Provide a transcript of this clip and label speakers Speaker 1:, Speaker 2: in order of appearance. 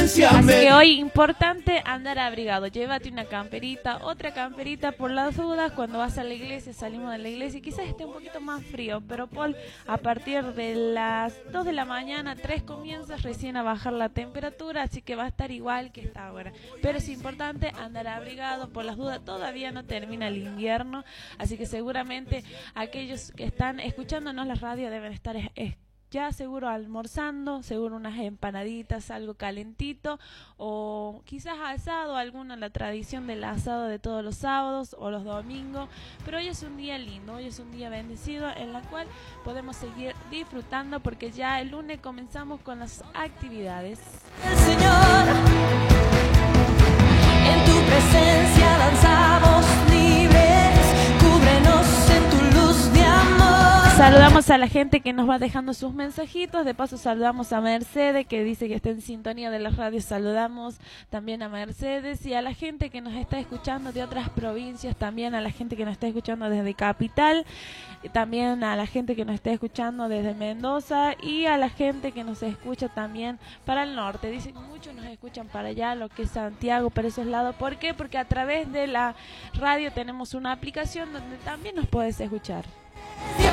Speaker 1: Así que hoy importante andar abrigado. Llévate una camperita, otra camperita por las dudas. Cuando vas a la iglesia, salimos de la iglesia, quizás esté un poquito más frío, pero Paul, a partir de las 2 de la mañana, 3 comienzas recién a bajar la temperatura, así que va a estar igual que está ahora. Pero es importante andar abrigado por las dudas. Todavía no termina el invierno, así que seguramente aquellos que están escuchándonos la radio deben estar ya seguro almorzando, seguro unas empanaditas, algo calentito, o quizás asado, alguna, la tradición del asado de todos los sábados o los domingos. Pero hoy es un día lindo, hoy es un día bendecido en la cual podemos seguir disfrutando, porque ya el lunes comenzamos con las actividades.
Speaker 2: El Señor, en tu presencia danzamos libres, cúbrenos en tu luz de amor.
Speaker 1: Saludamos a la gente que nos va dejando sus mensajitos. De paso saludamos a Mercedes, que dice que está en sintonía de la radio. Saludamos también a Mercedes y a la gente que nos está escuchando de otras provincias, también a la gente que nos está escuchando desde Capital, también a la gente que nos está escuchando desde Mendoza y a la gente que nos escucha también para el norte. Dicen que muchos nos escuchan para allá, lo que es Santiago, para esos lados. ¿Por qué? Porque a través de la radio tenemos una aplicación donde también nos puedes escuchar.